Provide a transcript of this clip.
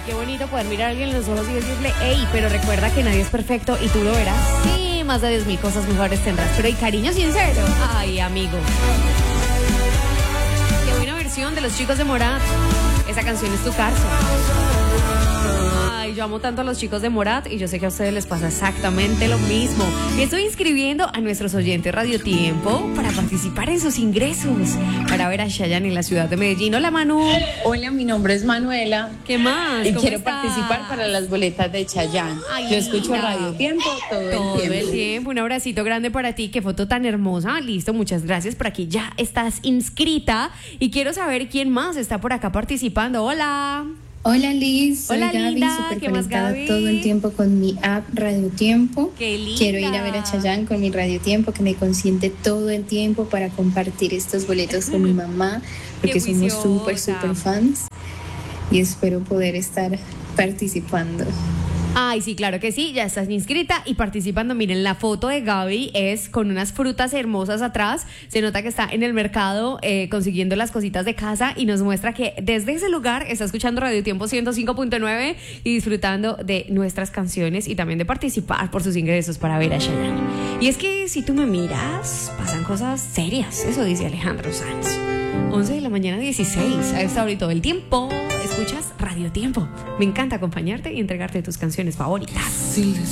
Qué bonito poder mirar a alguien en los ojos y decirle, hey, pero recuerda que nadie es perfecto y tú lo verás. Sí, más de 10.000 cosas mejores tendrás. Pero y cariño sincero. Ay, amigo. Qué buena versión de Los Chicos de Morat. Esa canción es tu cárcel. Ay, yo amo tanto a Los Chicos de Morat y yo sé que a ustedes les pasa exactamente lo mismo. Y estoy inscribiendo a nuestros oyentes Radio Tiempo para participar en sus ingresos para ver a Chayanne en la ciudad de Medellín. Hola, Manu. Hola, mi nombre es Manuela. ¿Qué más? Y ¿Cómo quiero estás? participar para las boletas de Chayanne. Ay, yo escucho linda. Radio Tiempo todo el tiempo. Un abracito grande para ti. Qué foto tan hermosa. Listo, muchas gracias. Por aquí ya estás inscrita. Y quiero saber quién más está por acá participando. Hola. Hola Liz, soy Hola, Gaby, linda. súper ¿Qué más, conectada Gaby? todo el tiempo con mi app Radio Tiempo. Qué linda. Quiero ir a ver a Chayanne con mi Radio Tiempo, que me consiente todo el tiempo para compartir estos boletos con mi mamá, porque somos súper fans y espero poder estar participando. Ay, sí, claro que sí, ya estás inscrita y participando. Miren, la foto de Gaby es con unas frutas hermosas atrás. Se nota que está en el mercado consiguiendo las cositas de casa y nos muestra que desde ese lugar está escuchando Radio Tiempo 105.9 y disfrutando de nuestras canciones y también de participar por sus ingresos para ver a Chayanne. Y es que si tú me miras, pasan cosas serias, eso dice Alejandro Sanz. 11 de la mañana 16, a esta hora y todo el tiempo escuchas Radio Tiempo. Me encanta acompañarte y entregarte tus canciones favoritas. Si les